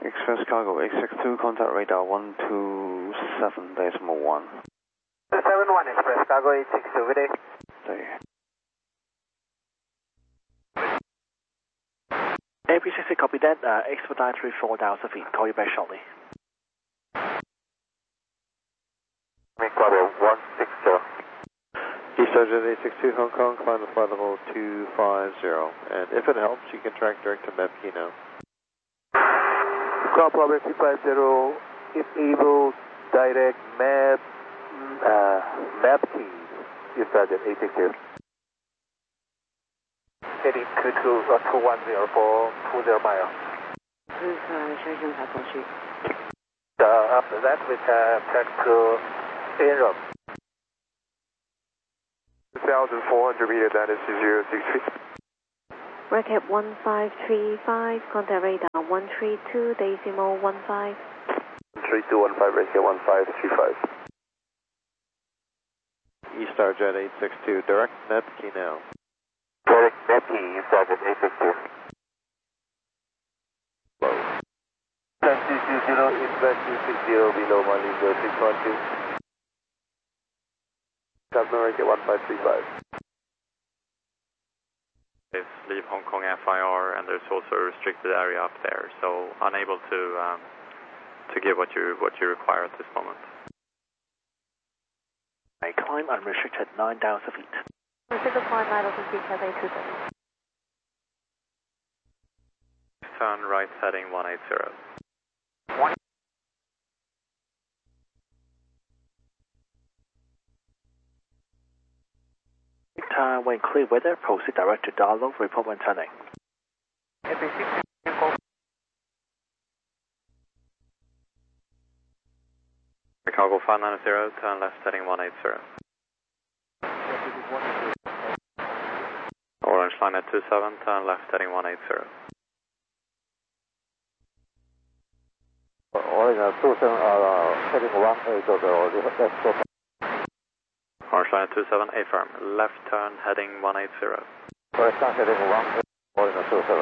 Express Cargo 862, contact radar 127.1. 271 Express Cargo 862, good day. Day. AP60, copy that. Expedite 4,000 feet. Call you back shortly. Ecuador 160. Eastern 862 Hong Kong, climb to flight level 250. And if it helps, you can track direct to MEPKey now. Call Bravo 250, enable direct MEPKey. Eastern 862. Heading 210 for 20 miles. After that, we can track to Aero. 2,400 meters, that is 063. Recap 1535, contact radar 132.15. 3215, Recap 1535. Star Jet 862, direct MEPKey now. Direct MEPKey, Eastern 862. Low. 220, inbound 260, below Mali 0612. Captain Recap 1535. Leave Hong Kong FIR, and there's also a restricted area up there, so unable to give what you require at this moment. I climb unrestricted 9,000 feet. Restricted climb 9,000 feet, Cathay 230. Turn right heading 180. When clear weather, proceed direct to Darlow, report when turning. Chicago 590, turn left heading 180. Orange line at 27, turn left heading 180. Orange 27, heading 180, left stop. Orange line at 27, affirm. Left turn heading 180. Orange line heading 180, Orange 27.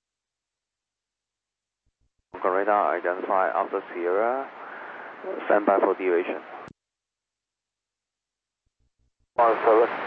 Hong Kong radar identify Alpha Sierra. Stand by for deviation. 17.